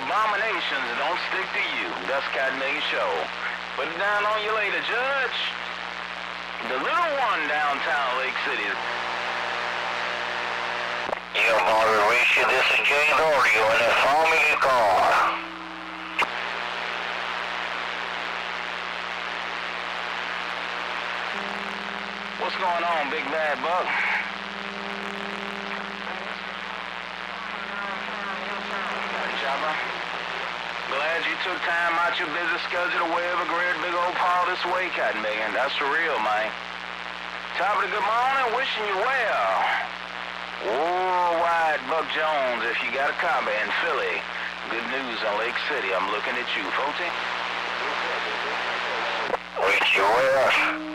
abominations don't stick to you. That's Cat Million Show. Put it down on you later, Judge. The little one downtown Lake City. Yeah, Margaret Risha, this is Jay Doherty. Go ahead and follow me your car. What's going on, Big Bad Buck? Chopper. Glad you took time out your busy schedule to wave a great big old paw this way, Cat Million. That's for real, man. Top of the good morning, wishing you well. Worldwide Buck Jones, if you got a copy in Philly. Good news on Lake City. I'm looking at you, Foti. Wish you well.